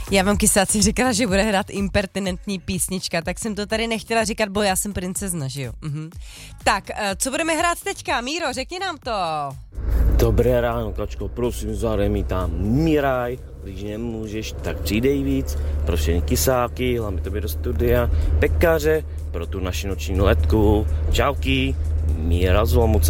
Já vám Kysáci říkala, že bude hrát impertinentní písnička, tak jsem to tady nechtěla říkat, bo já jsem princezna, že jo? Tak, co budeme hrát teďka? Míro, řekni nám to. Dobré ráno, Kačko, prosím, zahraje mi tam Miraj, když nemůžeš, tak přijdej víc, pro všechny Kysáky, hlavně tobě do studia, pekaře, pro tu naši noční letku, čauky, Míra z Olomouce.